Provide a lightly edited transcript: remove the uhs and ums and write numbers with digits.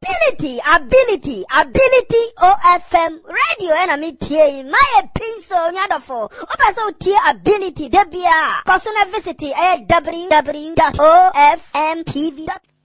ability OFM radio enemy tie my pinso nyadofo oba so tie ability debia personal visit www.ofmtv.com